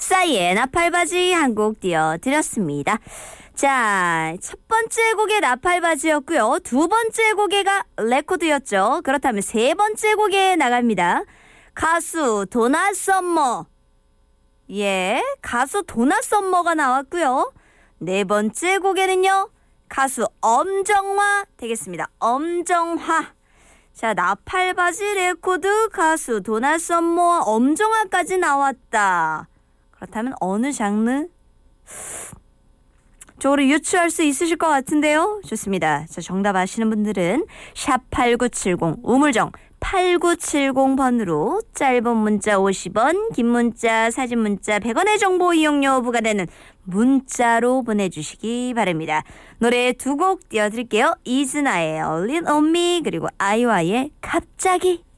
싸이의 나팔바지 한 곡 띄워드렸습니다. 자, 첫 번째 곡의 나팔바지였고요. 두 번째 곡에가 레코드였죠. 그렇다면 세 번째 곡에 나갑니다. 가수 도나 썸머. 예, 가수 도나 썸머가 나왔고요. 네 번째 곡에는요. 가수 엄정화 되겠습니다. 엄정화. 자, 나팔바지 레코드 가수 도나 썸머와 엄정화까지 나왔다. 그렇다면 어느 장르 쪽으로 유추할 수 있으실 것 같은데요. 좋습니다. 자, 정답 아시는 분들은 샵8970 우물정 8970번으로 짧은 문자 50원, 긴 문자, 사진 문자 100원의 정보 이용료 부과되는 문자로 보내주시기 바랍니다. 노래 두 곡 띄워드릴게요. 이즈나의 All In On Me 그리고 아이와의 갑자기.